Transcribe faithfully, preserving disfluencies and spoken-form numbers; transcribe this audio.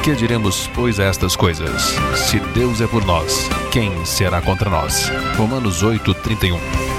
Que diremos, pois, a estas coisas? Se Deus é por nós, quem será contra nós? Romanos oito, trinta e um.